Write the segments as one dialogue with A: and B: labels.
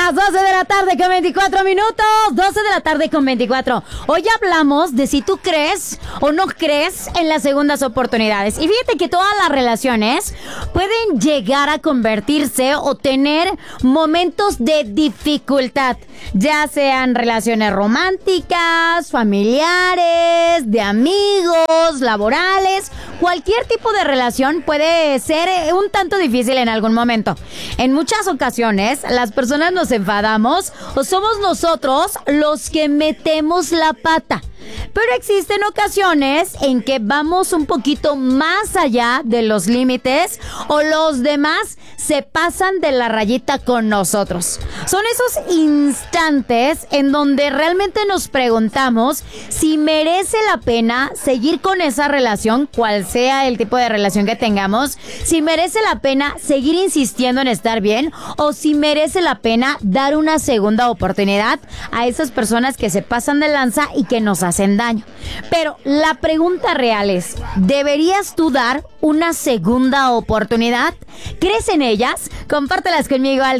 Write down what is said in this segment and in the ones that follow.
A: las 12 de la tarde con 24 minutos. 12 de la tarde con 24. Hoy hablamos de si tú crees o no crees en las segundas oportunidades. Y fíjate que todas las relaciones pueden llegar a convertirse o tener momentos de dificultad. Ya sean relaciones románticas, familiares, de amigos, laborales. Cualquier tipo de relación puede ser un tanto difícil en algún momento. En muchas ocasiones, las personas nos enfadamos o somos nosotros los que metemos la pata. Pero existen ocasiones en que vamos un poquito más allá de los límites o los demás se pasan de la rayita con nosotros. Son esos instantes en donde realmente nos preguntamos si merece la pena seguir con esa relación, cual sea el tipo de relación que tengamos, si merece la pena seguir insistiendo en estar bien o si merece la pena dar una segunda oportunidad a esas personas que se pasan de lanza y que nos hacen daño. Pero la pregunta real es, ¿deberías tú dar una segunda oportunidad? ¿Crees en ellas? Compártelas conmigo al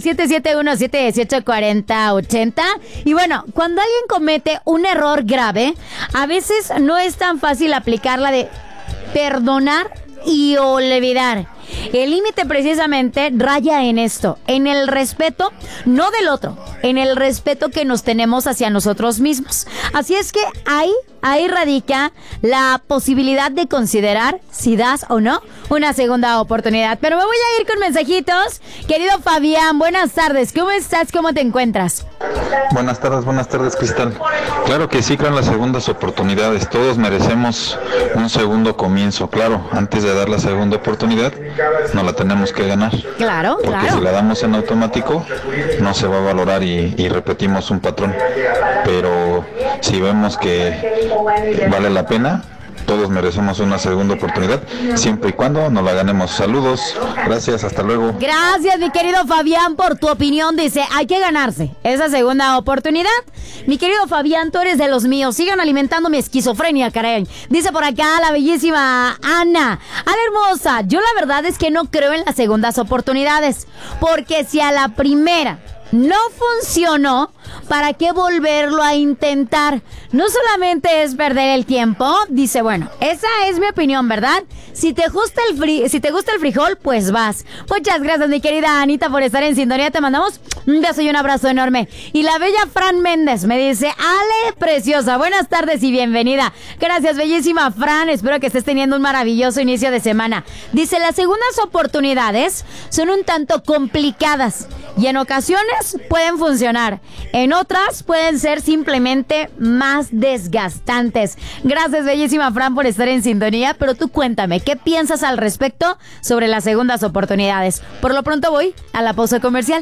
A: 771-718-4080. Y bueno, cuando alguien comete un error grave, a veces no es tan fácil aplicarla de perdonar y olvidar. El límite precisamente raya en esto, en el respeto, no del otro, en el respeto que nos tenemos hacia nosotros mismos. Así es que ahí radica la posibilidad de considerar si das o no una segunda oportunidad. Pero me voy a ir con mensajitos. Querido Fabián, buenas tardes. ¿Cómo estás? ¿Cómo te encuentras?
B: Buenas tardes, Cristal. Claro que sí, creo en las segundas oportunidades. Todos merecemos un segundo comienzo. Claro, antes de dar la segunda oportunidad, no la tenemos que ganar.
A: Claro,
B: porque
A: claro.
B: Si la damos en automático, no se va a valorar y repetimos un patrón. Pero si vemos que vale la pena, todos merecemos una segunda oportunidad, siempre y cuando nos la ganemos. Saludos, gracias, hasta luego.
A: Gracias, mi querido Fabián, por tu opinión. Dice, hay que ganarse esa segunda oportunidad. Mi querido Fabián, tú eres de los míos. Sigan alimentando mi esquizofrenia, caray. Dice por acá la bellísima Ana. Ana hermosa, yo la verdad es que no creo en las segundas oportunidades. Porque si a la primera no funcionó, ¿para qué volverlo a intentar? No solamente es perder el tiempo. Dice, bueno, esa es mi opinión, ¿verdad? Si te gusta el frijol, pues vas. Muchas gracias, mi querida Anita, por estar en sintonía. Te mandamos un beso y un abrazo enorme. Y la bella Fran Méndez me dice, Ale, preciosa, buenas tardes y bienvenida. Gracias, bellísima Fran. Espero que estés teniendo un maravilloso inicio de semana. Dice, las segundas oportunidades son un tanto complicadas y en ocasiones pueden funcionar. En otras pueden ser simplemente más desgastantes. Gracias, bellísima Fran, por estar en sintonía. Pero tú cuéntame, ¿qué piensas al respecto sobre las segundas oportunidades? Por lo pronto voy a la pausa comercial.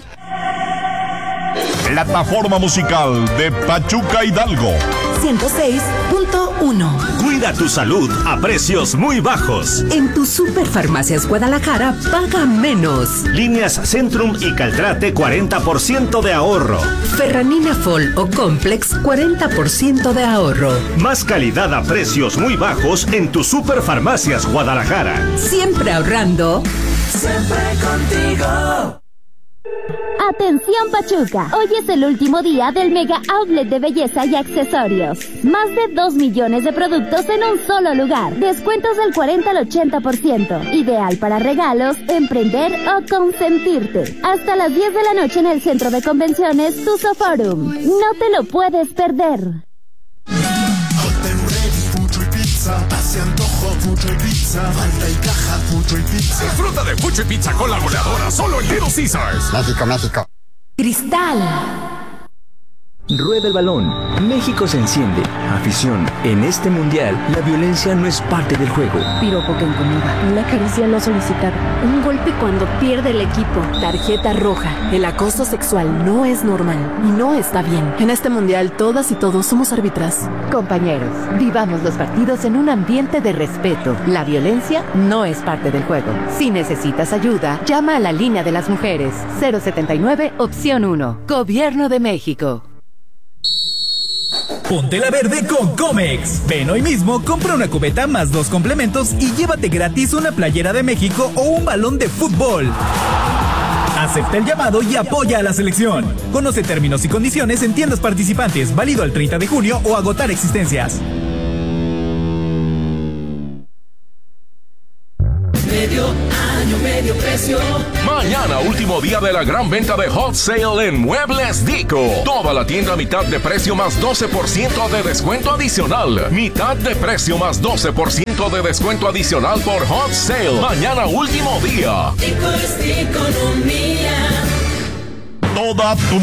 C: Plataforma musical de Pachuca Hidalgo
D: 106.1.
E: Cuida tu salud a precios muy bajos.
D: En tu Superfarmacias Guadalajara paga menos.
E: Líneas Centrum y Caltrate 40% de ahorro.
D: Ferranina Fol o Complex 40% de ahorro.
E: Más calidad a precios muy bajos en tu Superfarmacias Guadalajara.
D: Siempre ahorrando.
F: Siempre contigo.
G: Atención Pachuca, hoy es el último día del Mega Outlet de belleza y accesorios. Más de 2 millones de productos en un solo lugar. Descuentos del 40 al 80%. Ideal para regalos, emprender o consentirte. Hasta las 10 de la noche en el Centro de Convenciones Tuzo Forum. No te lo puedes perder.
H: Hace antojo, Fucho y Pizza. Falta y caja, Fucho y Pizza.
C: Disfruta de Fucho y Pizza con la goleadora, solo en Little Caesars.
H: México, México.
D: Cristal.
I: Rueda el balón. México se enciende. Afición. En este mundial, la violencia no es parte del juego.
J: Piropo que incomoda. Una caricia no solicitada. Un golpe cuando pierde el equipo. Tarjeta roja. El acoso sexual no es normal y no está bien. En este mundial, todas y todos somos árbitras.
K: Compañeros, vivamos los partidos en un ambiente de respeto. La violencia no es parte del juego. Si necesitas ayuda, llama a la línea de las mujeres. 079, opción 1. Gobierno de México.
L: Ponte la verde con Comex. Ven hoy mismo, compra una cubeta más 2 complementos y llévate gratis una playera de México o un balón de fútbol. Acepta el llamado y apoya a la selección. Conoce términos y condiciones en tiendas participantes, válido al 30 de junio o agotar existencias.
F: Medio año, medio precio.
C: Mañana, último día de la gran venta de Hot Sale en Muebles Dico. Toda la tienda a mitad de precio más 12% de descuento adicional. Mitad de precio más 12% de descuento adicional por Hot Sale. Mañana, último día.
F: Dico es economía.
E: Toda tu